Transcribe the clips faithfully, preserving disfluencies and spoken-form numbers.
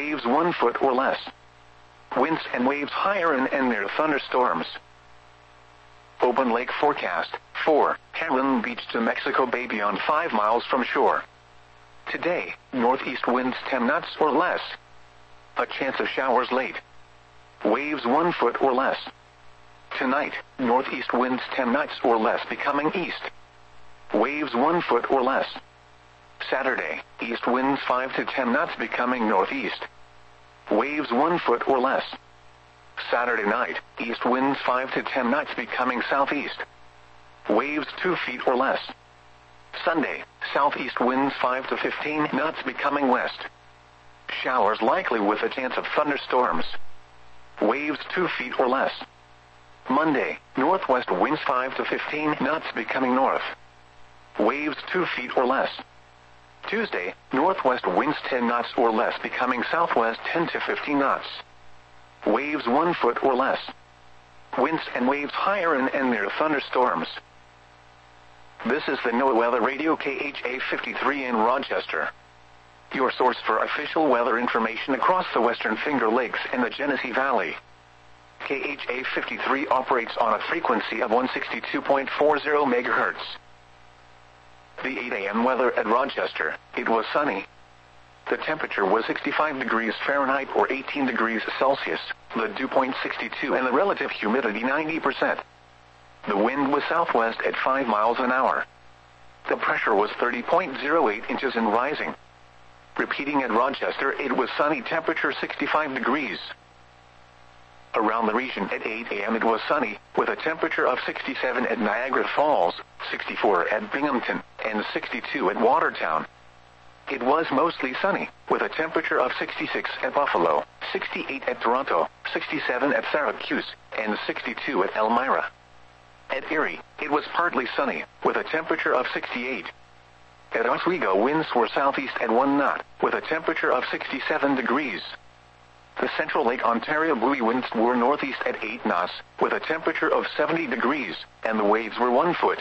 waves one foot or less. Winds and waves higher in and near thunderstorms. Open lake forecast. four. Heron Beach to Mexico Bay beyond five miles from shore. Today, northeast winds ten knots or less. A chance of showers late. Waves one foot or less. Tonight, northeast winds ten knots or less becoming east. Waves one foot or less. Saturday, east winds five to ten knots becoming northeast. Waves one foot or less. Saturday night, east winds five to ten knots becoming southeast. Waves two feet or less. Sunday, southeast winds five to fifteen knots becoming west. Showers likely with a chance of thunderstorms. Waves two feet or less. Monday, northwest winds five to fifteen knots becoming north. Waves two feet or less. Tuesday, northwest winds ten knots or less becoming southwest ten to fifteen knots. Waves one foot or less. Winds and waves higher in and near thunderstorms. This is the NOAA Weather Radio K H A fifty-three in Rochester. Your source for official weather information across the Western Finger Lakes and the Genesee Valley. K H A fifty-three operates on a frequency of one sixty-two point four zero megahertz. The eight a m weather at Rochester. It was sunny. The temperature was sixty-five degrees Fahrenheit or eighteen degrees Celsius, the dew point sixty-two and the relative humidity ninety percent. The wind was southwest at five miles an hour. The pressure was thirty point zero eight inches and rising. Repeating at Rochester, it was sunny, temperature sixty-five degrees. Around the region at eight a m it was sunny, with a temperature of sixty-seven at Niagara Falls, sixty-four at Binghamton, and sixty-two at Watertown. It was mostly sunny, with a temperature of sixty-six at Buffalo, sixty-eight at Toronto, sixty-seven at Syracuse, and sixty-two at Elmira. At Erie, it was partly sunny, with a temperature of sixty-eight. At Oswego, winds were southeast at one knot, with a temperature of sixty-seven degrees. The Central Lake Ontario buoy winds were northeast at eight knots, with a temperature of seventy degrees, and the waves were one foot.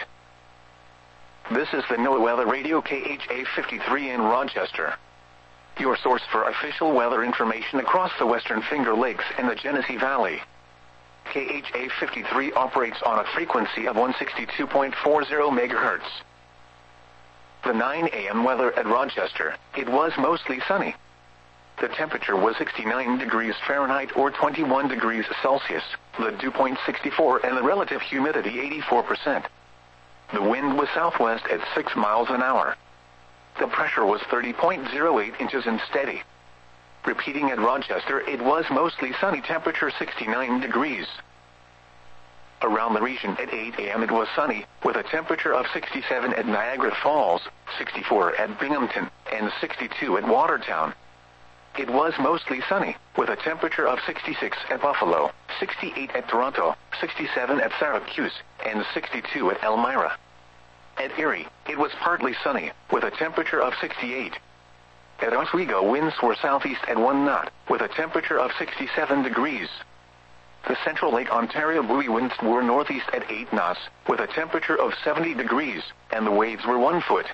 This is the NOAA Weather Radio K H A fifty-three in Rochester. Your source for official weather information across the Western Finger Lakes and the Genesee Valley. K H A fifty-three operates on a frequency of one sixty-two point four zero megahertz. The nine a m weather at Rochester. It was mostly sunny. The temperature was sixty-nine degrees Fahrenheit or twenty-one degrees Celsius, the dew point sixty-four and the relative humidity eighty-four percent. The wind was southwest at six miles an hour. The pressure was thirty point zero eight inches and steady. Repeating at Rochester, it was mostly sunny, temperature sixty-nine degrees. Around the region at eight a m it was sunny, with a temperature of sixty-seven at Niagara Falls, sixty-four at Binghamton, and sixty-two at Watertown. It was mostly sunny, with a temperature of sixty-six at Buffalo, sixty-eight at Toronto, sixty-seven at Syracuse, and sixty-two at Elmira. At Erie, it was partly sunny, with a temperature of sixty-eight. At Oswego, winds were southeast at one knot, with a temperature of sixty-seven degrees. The Central Lake Ontario buoy winds were northeast at eight knots, with a temperature of seventy degrees, and the waves were one foot.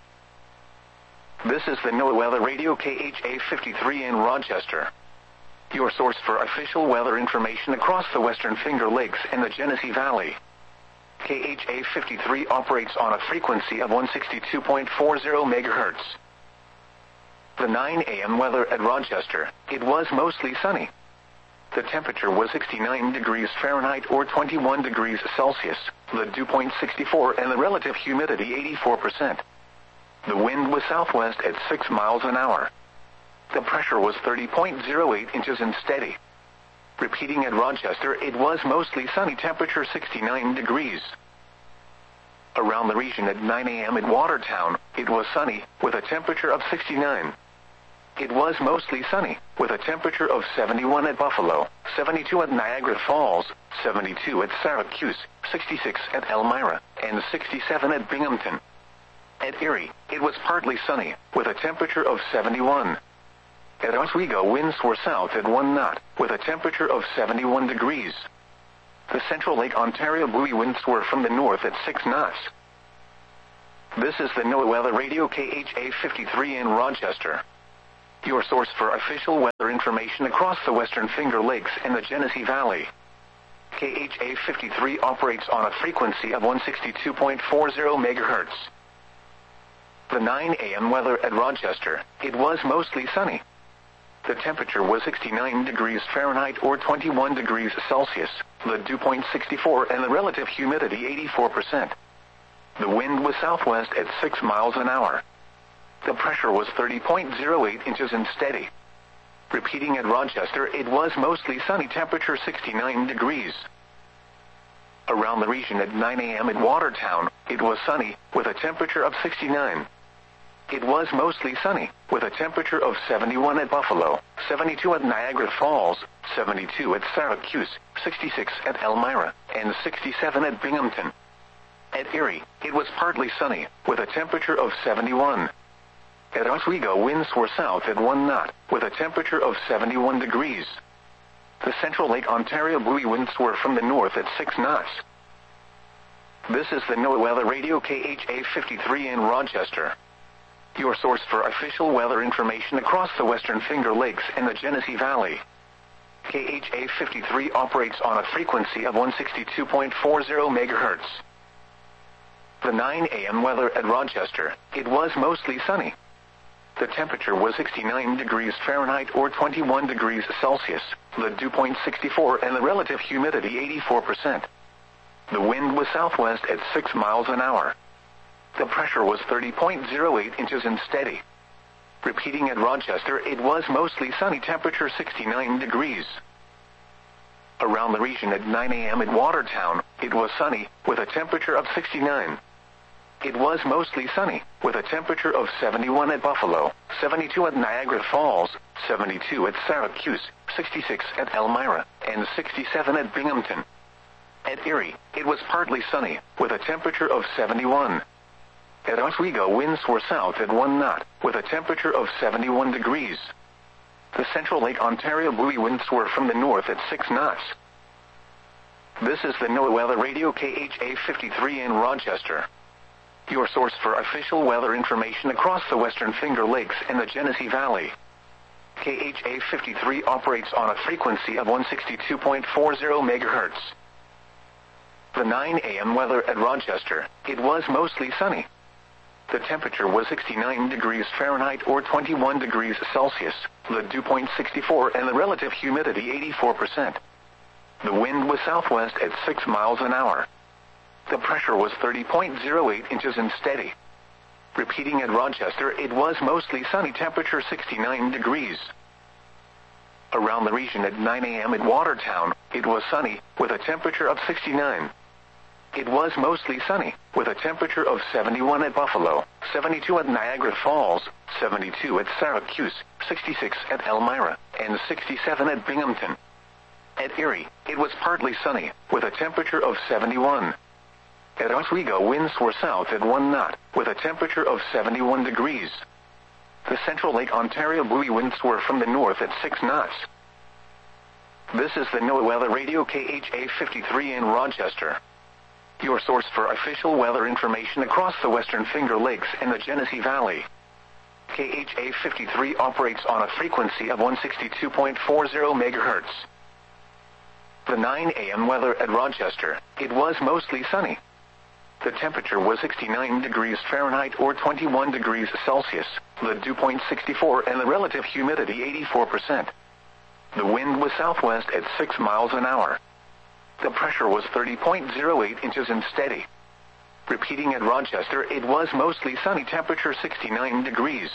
This is the NOAA Weather Radio K H A fifty-three in Rochester. Your source for official weather information across the Western Finger Lakes and the Genesee Valley. K H A fifty-three operates on a frequency of one sixty-two point four zero megahertz. The nine a m weather at Rochester. It was mostly sunny. The temperature was sixty-nine degrees Fahrenheit or twenty-one degrees Celsius, the dew point sixty-four and the relative humidity eighty-four percent. The wind was southwest at six miles an hour. The pressure was thirty point zero eight inches and steady. Repeating at Rochester, it was mostly sunny, temperature sixty-nine degrees. Around the region at nine a m at Watertown, it was sunny, with a temperature of sixty-nine. It was mostly sunny, with a temperature of seventy-one at Buffalo, seventy-two at Niagara Falls, seventy-two at Syracuse, sixty-six at Elmira, and sixty-seven at Binghamton. At Erie, it was partly sunny, with a temperature of seventy-one. At Oswego, winds were south at one knot, with a temperature of seventy-one degrees. The Central Lake Ontario buoy winds were from the north at six knots. This is the NOAA Weather Radio K H A fifty-three in Rochester. Your source for official weather information across the Western Finger Lakes and the Genesee Valley. K H A fifty-three operates on a frequency of one sixty-two point four zero megahertz. The nine A M weather at Rochester. It was mostly sunny. The temperature was sixty-nine degrees Fahrenheit or twenty-one degrees Celsius, the dew point sixty-four and the relative humidity eighty-four percent. The wind was southwest at six miles an hour. The pressure was thirty point zero eight inches and steady. Repeating at Rochester, it was mostly sunny, temperature sixty-nine degrees. Around the region at nine A M in Watertown, it was sunny, with a temperature of sixty-nine. It was mostly sunny, with a temperature of seventy-one at Buffalo, seventy-two at Niagara Falls, seventy-two at Syracuse, sixty-six at Elmira, and sixty-seven at Binghamton. At Erie, it was partly sunny, with a temperature of seventy-one. At Oswego, winds were south at one knot, with a temperature of seventy-one degrees. The Central Lake Ontario buoy winds were from the north at six knots. This is the NOAA Weather Radio K H A fifty-three in Rochester. Your source for official weather information across the Western Finger Lakes and the Genesee Valley. K H A fifty-three operates on a frequency of one sixty-two point four zero megahertz. The nine A M weather at Rochester. It was mostly sunny. The temperature was sixty-nine degrees Fahrenheit or twenty-one degrees Celsius, the dew point sixty-four and the relative humidity eighty-four percent. The wind was southwest at six miles an hour. The pressure was thirty point zero eight inches and steady. Repeating at Rochester, it was mostly sunny, temperature sixty-nine degrees. Around the region at nine A M in Watertown, it was sunny, with a temperature of sixty-nine. It was mostly sunny, with a temperature of seventy-one at Buffalo, seventy-two at Niagara Falls, seventy-two at Syracuse, sixty-six at Elmira, and sixty-seven at Binghamton. At Erie, it was partly sunny, with a temperature of seventy-one. At Oswego, winds were south at one knot, with a temperature of seventy-one degrees. The Central Lake Ontario buoy winds were from the north at six knots. This is the NOAA Weather Radio K H A fifty-three in Rochester. Your source for official weather information across the Western Finger Lakes and the Genesee Valley. K H A fifty-three operates on a frequency of one sixty-two point four zero megahertz. The nine A M weather at Rochester. It was mostly sunny. The temperature was sixty-nine degrees Fahrenheit or twenty-one degrees Celsius, the dew point sixty-four and the relative humidity eighty-four percent. The wind was southwest at six miles an hour. The pressure was thirty point zero eight inches and steady. Repeating at Rochester, it was mostly sunny, temperature sixty-nine degrees. Around the region at nine A M in Watertown, it was sunny, with a temperature of sixty-nine. It was mostly sunny, with a temperature of seventy-one at Buffalo, seventy-two at Niagara Falls, seventy-two at Syracuse, sixty-six at Elmira, and sixty-seven at Binghamton. At Erie, it was partly sunny, with a temperature of seventy-one. At Oswego, winds were south at one knot, with a temperature of seventy-one degrees. The Central Lake Ontario buoy winds were from the north at six knots. This is the NOAA Weather Radio K H A fifty-three in Rochester. Your source for official weather information across the Western Finger Lakes and the Genesee Valley. K H A fifty-three operates on a frequency of one sixty-two point four zero megahertz. The nine A M weather at Rochester. It was mostly sunny. The temperature was sixty-nine degrees Fahrenheit or twenty-one degrees Celsius, the dew point sixty-four and the relative humidity eighty-four percent. The wind was southwest at six miles an hour. The pressure was thirty point zero eight inches and steady. Repeating at Rochester, it was mostly sunny, temperature sixty-nine degrees.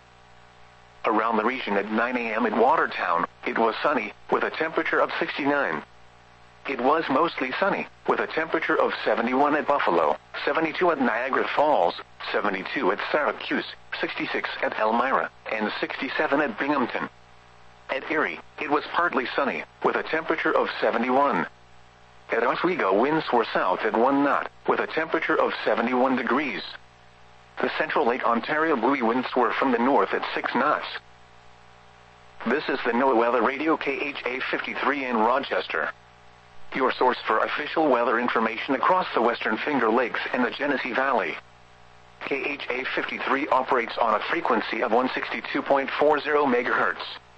Around the region at nine A M in Watertown, it was sunny, with a temperature of sixty-nine. It was mostly sunny, with a temperature of seventy-one at Buffalo, seventy-two at Niagara Falls, seventy-two at Syracuse, sixty-six at Elmira, and sixty-seven at Binghamton. At Erie, it was partly sunny, with a temperature of seventy-one. At Oswego, winds were south at one knot, with a temperature of seventy-one degrees. The Central Lake Ontario buoy winds were from the north at six knots. This is the NOAA Weather Radio K H A fifty-three in Rochester. Your source for official weather information across the Western Finger Lakes and the Genesee Valley. K H A fifty-three operates on a frequency of one sixty-two point four zero megahertz.